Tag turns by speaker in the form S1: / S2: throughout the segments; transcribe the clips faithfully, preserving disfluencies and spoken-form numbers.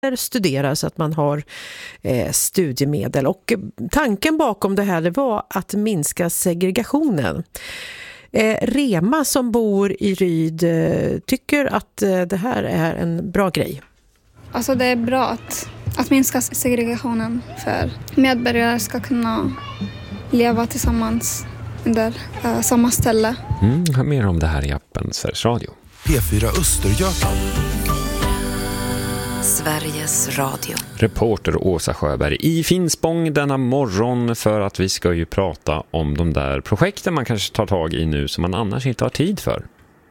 S1: studera så att man har eh, studiemedel. Och tanken bakom det här det var att minska segregationen. Eh, Rema som bor i Ryd eh, tycker att eh, det här är en bra grej.
S2: Alltså det är bra att, att minska segregationen för medborgare ska kunna leva tillsammans under uh, samma ställe.
S3: Mm, mer om det här i appen Sveriges Radio.
S4: P fyra Östergötland.
S5: Sveriges Radio.
S3: Reporter Åsa Sjöberg i Finspång denna morgon, för att vi ska ju prata om de där projekten man kanske tar tag i nu som man annars inte har tid för.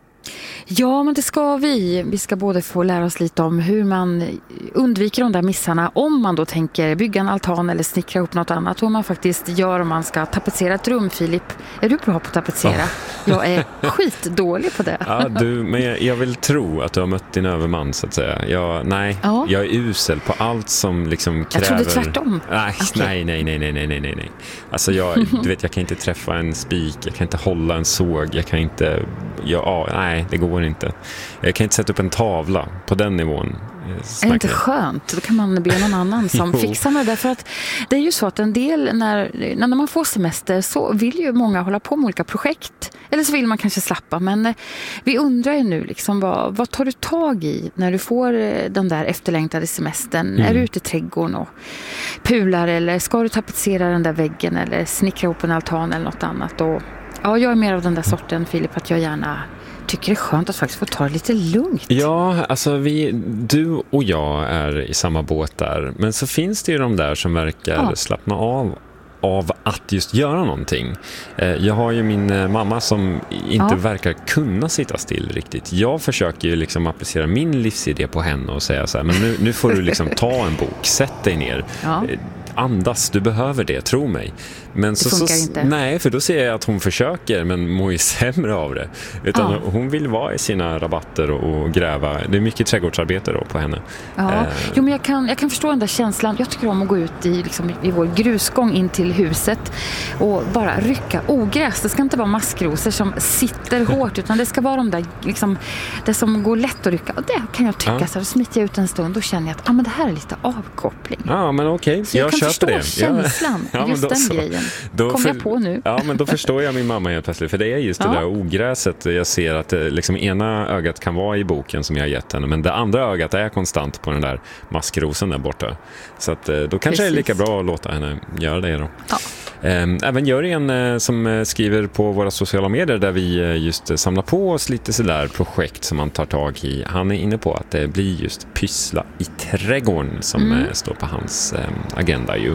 S6: Ja, men det ska vi. Vi ska både få lära oss lite om hur man undviker de där missarna om man då tänker bygga en altan eller snickra upp något annat. Hur man faktiskt gör om man ska tapetsera ett rum. Filip, är du bra på att tapetsera? Oh. Jag är skitdålig på det.
S3: Ja, du, men jag, jag vill tro att du har mött din överman så att säga. Jag, nej, ja. Jag är usel på allt som liksom kräver...
S6: Jag trodde tvärtom.
S3: Nej,
S6: okay.
S3: nej, nej, nej, nej, nej, nej, nej. Alltså jag, du vet, jag kan inte träffa en spik, jag kan inte hålla en såg, jag kan inte... Ja, nej, det går inte. Jag kan inte sätta upp en tavla på den nivån.
S6: Är det inte skönt? Då kan man be någon annan som fixar med det. För att det är ju så att en del, när, när man får semester så vill ju många hålla på med olika projekt. Eller så vill man kanske slappa. Men vi undrar ju nu, liksom, vad, vad tar du tag i när du får den där efterlängtade semestern? Mm. Är du ute i trädgården och pular, eller ska du tapetsera den där väggen eller snickra ihop en altan eller något annat? Och, ja, jag är mer av den där sorten, Filip, att jag gärna... tycker det är skönt att faktiskt få ta det lite lugnt.
S3: Ja, alltså vi, du och jag är i samma båt där. Men så finns det ju de där som verkar ja. slappna av av att just göra någonting. Jag har ju min mamma som inte ja. verkar kunna sitta still riktigt. Jag försöker ju liksom applicera min livsidé på henne och säga så här, men nu, nu får du liksom ta en bok, sätt dig ner. Ja. Andas, du behöver det, tro mig. Men så,
S6: det funkar
S3: så,
S6: inte.
S3: Nej, för då ser jag att hon försöker men mår ju sämre av det. Utan
S6: ja.
S3: hon vill vara i sina rabatter och, och gräva. Det är mycket trädgårdsarbete då på henne.
S6: Ja,
S3: eh.
S6: jo, men jag kan, jag kan förstå den där känslan. Jag tycker om att gå ut i, liksom, i vår grusgång in till huset och bara rycka ogräs. Det ska inte vara maskrosor som sitter hårt, utan det ska vara de där liksom, det som går lätt att rycka. Och det kan jag tycka, ja. så smiter jag ut en stund och känner jag att ah, men det här är lite avkoppling.
S3: Ja, men okej.
S6: Så jag, jag kan förstå det. känslan, ja, just den
S3: så,
S6: grejen. Då kom för, jag på nu.
S3: Ja, men då förstår jag min mamma helt plötsligt. För det är just ja. det där ogräset. Jag ser att det, liksom, ena ögat kan vara i boken som jag har gett henne. Men det andra ögat är konstant på den där maskrosen där borta. Så att, då kanske Precis. det är lika bra att låta henne göra det då.
S6: Ja.
S3: Även Jörgen som skriver på våra sociala medier där vi just samlar på oss lite sådär projekt som man tar tag i. Han är inne på att det blir just pyssla i trädgården som mm. står på hans agenda ju.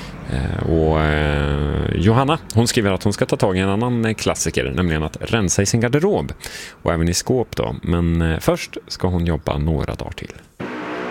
S3: Och Johanna, hon skriver att hon ska ta tag i en annan klassiker, nämligen att rensa i sin garderob och även i skåp då. Men först ska hon jobba några dagar till.